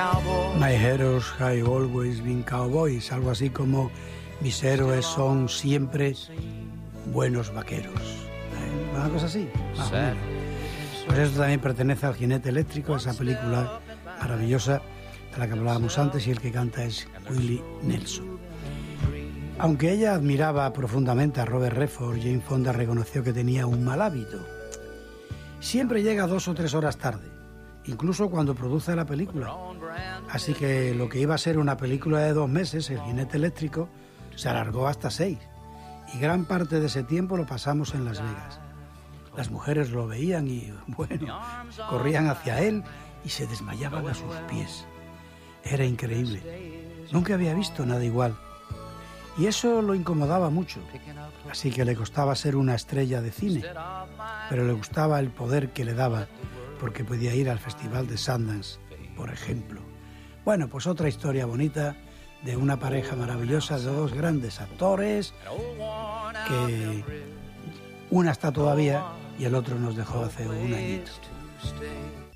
My heroes have always been cowboys, algo así como mis héroes son siempre buenos vaqueros. Una cosa así. Pues esto también pertenece al Jinete Eléctrico, esa película maravillosa de la que hablábamos antes, y el que canta es Willie Nelson. Aunque ella admiraba profundamente a Robert Redford, Jane Fonda reconoció que tenía un mal hábito. Siempre llega 2 o 3 horas tarde, incluso cuando produce la película. Así que lo que iba a ser una película de 2 meses, El Jinete Eléctrico, se alargó hasta 6. Y gran parte de ese tiempo lo pasamos en Las Vegas. Las mujeres lo veían y, bueno, corrían hacia él y se desmayaban a sus pies. Era increíble. Nunca había visto nada igual. Y eso lo incomodaba mucho. Así que le costaba ser una estrella de cine. Pero le gustaba el poder que le daba, porque podía ir al Festival de Sundance, por ejemplo. Bueno, pues otra historia bonita de una pareja maravillosa de 2 grandes actores, que una está todavía y el otro nos dejó hace un añito.